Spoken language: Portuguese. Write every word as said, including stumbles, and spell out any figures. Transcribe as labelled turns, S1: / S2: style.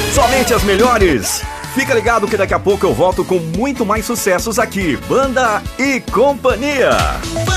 S1: Somente as melhores. Fica ligado que daqui a pouco eu volto com muito mais sucessos aqui. Banda e Companhia.